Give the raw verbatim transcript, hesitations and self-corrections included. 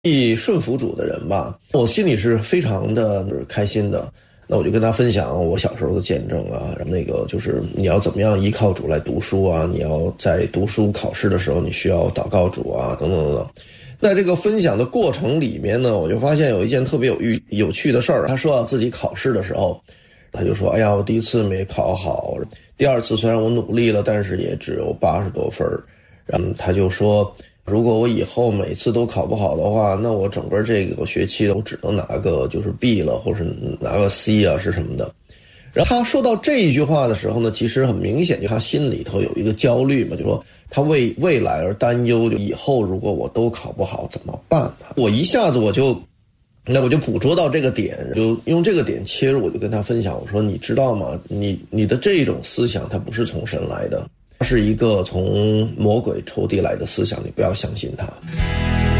易顺服主的人吧，我心里是非常的开心的。那我就跟他分享我小时候的见证啊，那个就是你要怎么样依靠主来读书啊，你要在读书考试的时候你需要祷告主啊，等等等等。在这个分享的过程里面呢，我就发现有一件特别有趣有趣的事儿。他说到自己考试的时候，他就说：“哎呀，我第一次没考好，第二次虽然我努力了，但是也只有八十多分。”然后他就说，如果我以后每次都考不好的话，那我整个这个学期我只能拿个就是 B 了，或是拿个 C 啊是什么的。然后他说到这一句话的时候呢，其实很明显就他心里头有一个焦虑嘛，就说他为未来而担忧，就以后如果我都考不好怎么办呢？我一下子我就那我就捕捉到这个点，就用这个点切入，我就跟他分享，我说你知道吗，你你的这种思想它不是从神来的，它是一个从魔鬼抽屉来的思想，你不要相信它。